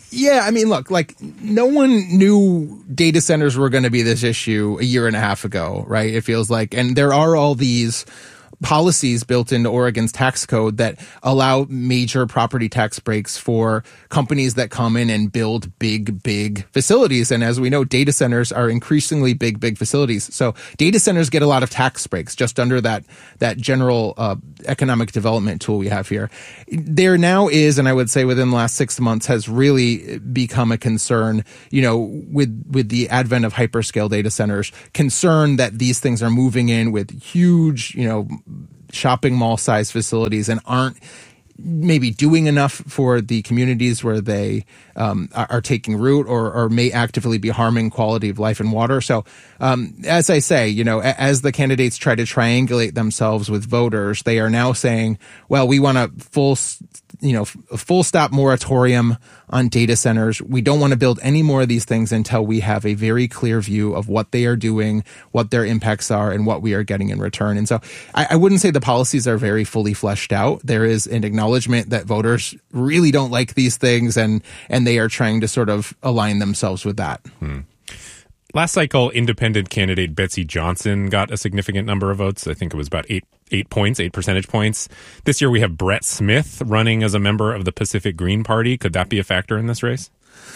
Yeah, I mean, look, like no one knew data centers were going to be this issue a year and a half ago, right? It feels like, and there are all these policies built into Oregon's tax code that allow major property tax breaks for companies that come in and build big, big facilities. And as we know, data centers are increasingly big, big facilities. So data centers get a lot of tax breaks just under that, that general uh, economic development tool we have here. There now is, and I would say within the last six months has really become a concern, you know, with, with the advent of hyperscale data centers, concern that these things are moving in with huge, you know, shopping mall size facilities and aren't maybe doing enough for the communities where they um, are, are taking root, or, or may actively be harming quality of life and water. So, um, as I say, you know, as the candidates try to triangulate themselves with voters, they are now saying, well, we want a full, you know, a full stop moratorium on data centers. We don't want to build any more of these things until we have a very clear view of what they are doing, what their impacts are, and what we are getting in return. And so I, I wouldn't say the policies are very fully fleshed out. There is an acknowledgement that voters really don't like these things, and, and they are trying to sort of align themselves with that. Hmm. Last cycle, independent candidate Betsy Johnson got a significant number of votes. I think it was about eight eight points, eight percentage points. This year we have Brett Smith running as a member of the Pacific Green Party. Could that be a factor in this race?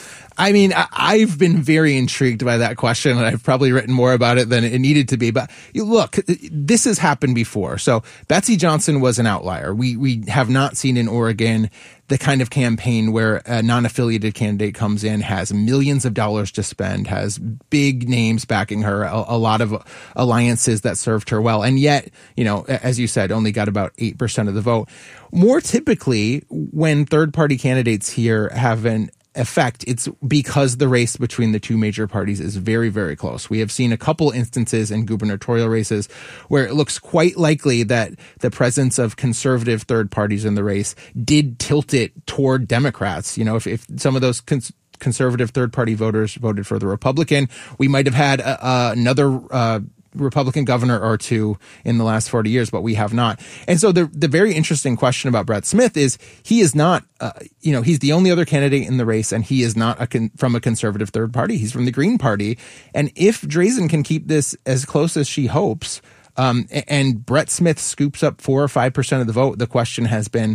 I mean, I've been very intrigued by that question, and I've probably written more about it than it needed to be. But look, this has happened before. So Betsy Johnson was an outlier. We we have not seen in Oregon the kind of campaign where a non-affiliated candidate comes in, has millions of dollars to spend, has big names backing her, a, a lot of alliances that served her well. And yet, you know, as you said, only got about eight percent of the vote. More typically, when third-party candidates here have an effect, it's because the race between the two major parties is very, very close. We have seen a couple instances in gubernatorial races where it looks quite likely that the presence of conservative third parties in the race did tilt it toward Democrats. You know, if, if some of those cons- conservative third party voters voted for the Republican, we might have had a, a, another uh Republican governor or two in the last forty years, but we have not. And so the the very interesting question about Brett Smith is he is not, uh, you know, he's the only other candidate in the race, and he is not a con- from a conservative third party. He's from the Green Party. And if Drazen can keep this as close as she hopes, um, and Brett Smith scoops up four or five percent of the vote, the question has been,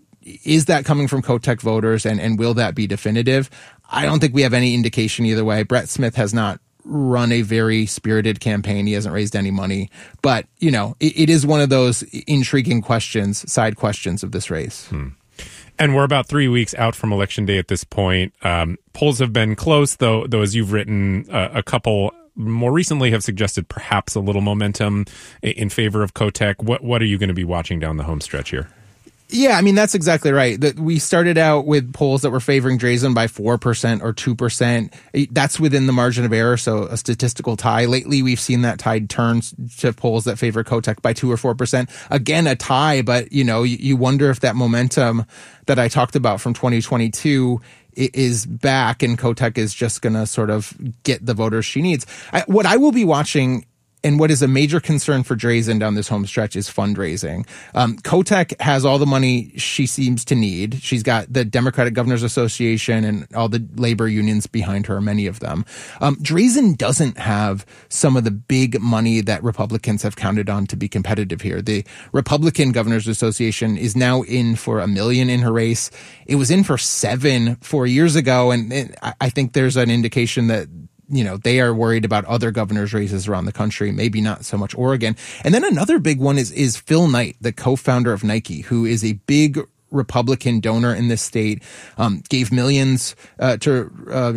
is that coming from Kotek voters, and, and will that be definitive? I don't think we have any indication either way. Brett Smith has not run a very spirited campaign. He hasn't raised any money, but you know, it, it is one of those intriguing questions, side questions of this race. Hmm. And we're about three weeks out from Election Day at this point. Um, polls have been close, though, though, as you've written, uh, a couple more recently have suggested perhaps a little momentum in favor of Kotek. What, what are you going to be watching down the home stretch here? Yeah, I mean, that's exactly right. That we started out with polls that were favoring Drazen by four percent or two percent. That's within the margin of error, so a statistical tie. Lately, we've seen that tide turn to polls that favor Kotek by two or four percent. Again, a tie, but, you know, you wonder if that momentum that I talked about from twenty twenty-two is back and Kotek is just going to sort of get the voters she needs. I, what I will be watching, and what is a major concern for Drazen down this home stretch, is fundraising. Um, Kotek has all the money she seems to need. She's got the Democratic Governors Association and all the labor unions behind her, many of them. Um, Drazen doesn't have some of the big money that Republicans have counted on to be competitive here. The Republican Governors Association is now in for a million in her race. It was in for seven four years ago, and it, I think there's an indication that, you know, they are worried about other governors' races around the country, maybe not so much Oregon. And then another big one is, is Phil Knight, the co-founder of Nike, who is a big Republican donor in this state, um, gave millions uh, to uh,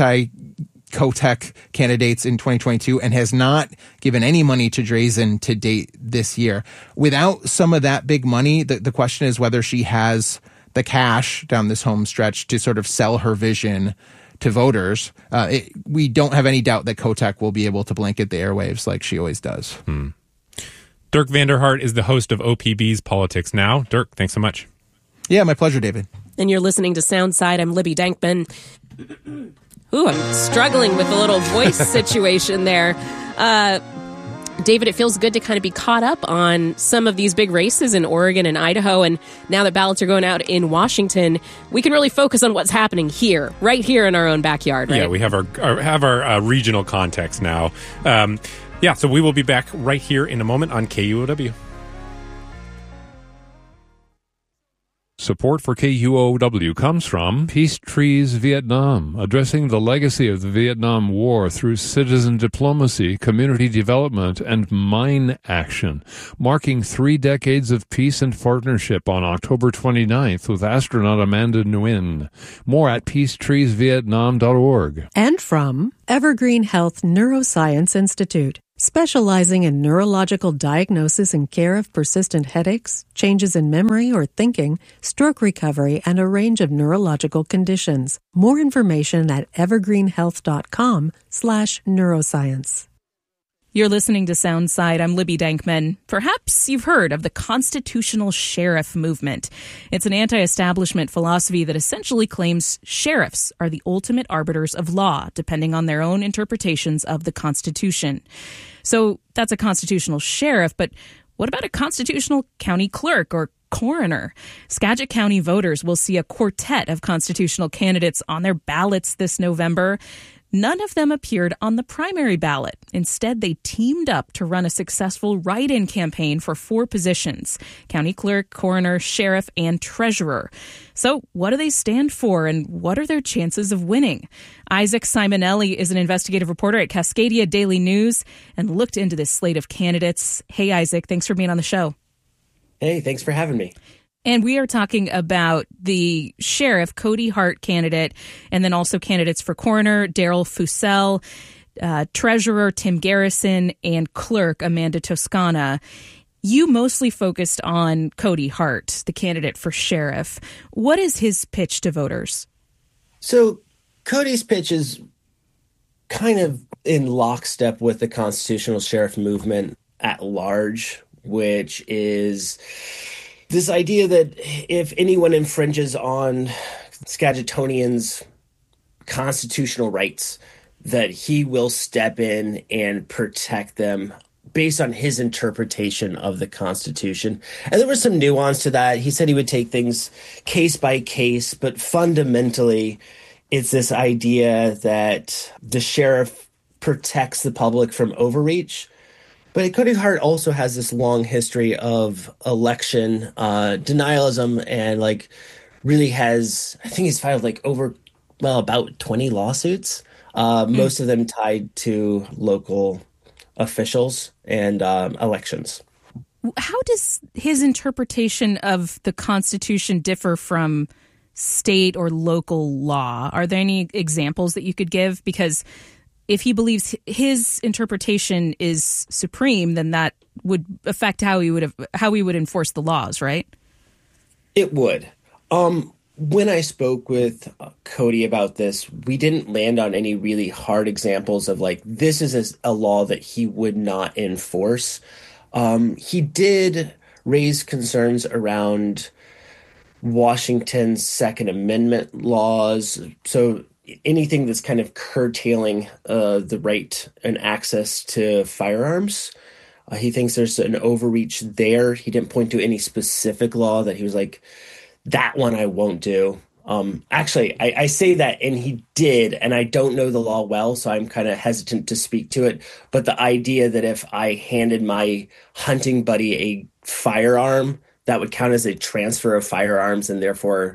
anti-Kotek candidates in twenty twenty-two and has not given any money to Drazen to date this year. Without some of that big money, the, the question is whether she has the cash down this home stretch to sort of sell her vision to voters. Uh, it, we don't have any doubt that Kotek will be able to blanket the airwaves like she always does. Hmm. Dirk Vanderhart is the host of O P B's Politics Now. Dirk, thanks so much. Yeah, my pleasure, David. And you're listening to Soundside. I'm Libby Dankman. Ooh, I'm struggling with a little voice situation there. Uh, David, it feels good to kind of be caught up on some of these big races in Oregon and Idaho. And now that ballots are going out in Washington, we can really focus on what's happening here, right here in our own backyard, right? Yeah, we have our, our have our uh, regional context now. Um, yeah, so we will be back right here in a moment on K U O W. Support for K U O W comes from Peace Trees Vietnam, addressing the legacy of the Vietnam War through citizen diplomacy, community development, and mine action, marking three decades of peace and partnership on October twenty-ninth with astronaut Amanda Nguyen. More at peace trees vietnam dot org. And from Evergreen Health Neuroscience Institute, specializing in neurological diagnosis and care of persistent headaches, changes in memory or thinking, stroke recovery, and a range of neurological conditions. More information at evergreenhealth.com slash neuroscience. You're listening to Soundside. I'm Libby Dankman. Perhaps you've heard of the constitutional sheriff movement. It's an anti-establishment philosophy that essentially claims sheriffs are the ultimate arbiters of law, depending on their own interpretations of the Constitution. So that's a constitutional sheriff, but what about a constitutional county clerk or coroner? Skagit County voters will see a quartet of constitutional candidates on their ballots this November. None of them appeared on the primary ballot. Instead, they teamed up to run a successful write-in campaign for four positions: county clerk, coroner, sheriff, and treasurer. So what do they stand for, and what are their chances of winning? Isaac Simonelli is an investigative reporter at Cascadia Daily News and looked into this slate of candidates. Hey, Isaac, thanks for being on the show. Hey, thanks for having me. And we are talking about the sheriff, Cody Hart candidate, and then also candidates for coroner, Daryl Fussell, uh, treasurer, Tim Garrison, and clerk, Amanda Toscana. You mostly focused on Cody Hart, the candidate for sheriff. What is his pitch to voters? So Cody's pitch is kind of in lockstep with the constitutional sheriff movement at large, which is this idea that if anyone infringes on Skagitonians' constitutional rights, that he will step in and protect them based on his interpretation of the Constitution. And there was some nuance to that. He said he would take things case by case, but fundamentally, it's this idea that the sheriff protects the public from overreach. But Cody Hart also has this long history of election uh, denialism, and like really has, I think he's filed like over, well, about twenty lawsuits, uh, mm. most of them tied to local officials and um, elections. How does his interpretation of the Constitution differ from state or local law? Are there any examples that you could give? Because if he believes his interpretation is supreme, then that would affect how he would have, how he would enforce the laws, right? It would. Um, when I spoke with uh, Cody about this, we didn't land on any really hard examples of like, this is a, a law that he would not enforce. Um, he did raise concerns around Washington's Second Amendment laws. So anything that's kind of curtailing uh, the right and access to firearms. Uh, he thinks there's an overreach there. He didn't point to any specific law that he was like, that one I won't do. Um, actually, I, I say that, and he did, and I don't know the law well, so I'm kind of hesitant to speak to it. But the idea that if I handed my hunting buddy a firearm, that would count as a transfer of firearms, and therefore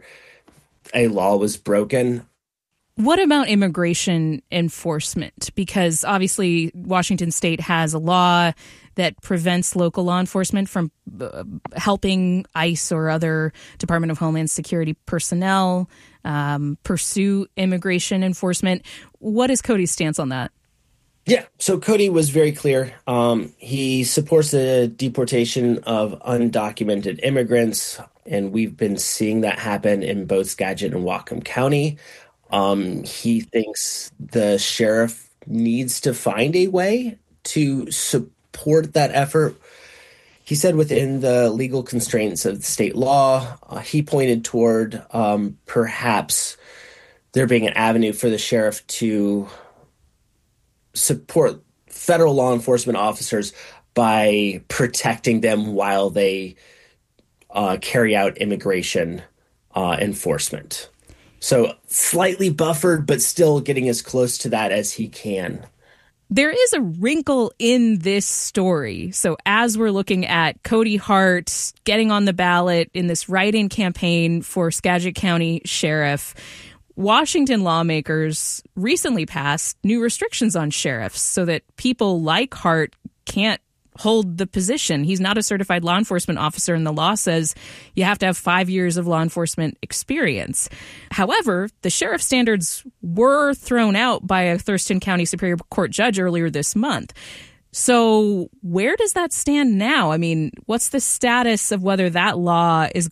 a law was broken. What about immigration enforcement? Because obviously Washington State has a law that prevents local law enforcement from uh, helping ICE or other Department of Homeland Security personnel um, pursue immigration enforcement. What is Cody's stance on that? Yeah, so Cody was very clear. Um, he supports the deportation of undocumented immigrants, and we've been seeing that happen in both Skagit and Whatcom County. Um, he thinks the sheriff needs to find a way to support that effort. He said within the legal constraints of the state law, uh, he pointed toward um, perhaps there being an avenue for the sheriff to support federal law enforcement officers by protecting them while they uh, carry out immigration uh, enforcement. So slightly buffered, but still getting as close to that as he can. There is a wrinkle in this story. So as we're looking at Cody Hart getting on the ballot in this write-in campaign for Skagit County Sheriff, Washington lawmakers recently passed new restrictions on sheriffs so that people like Hart can't hold the position. He's not a certified law enforcement officer, and the law says you have to have five years of law enforcement experience. However, the sheriff standards were thrown out by a Thurston County Superior Court judge earlier this month. So where does that stand now? I mean, what's the status of whether that law is